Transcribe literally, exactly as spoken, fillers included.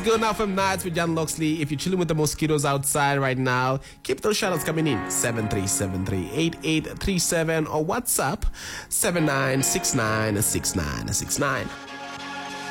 go now from Nights with John Loxley. If you're chilling with the mosquitoes outside right now, keep those shoutouts coming in. seven three seven three, eight eight three seven or WhatsApp seven nine six nine six nine six nine.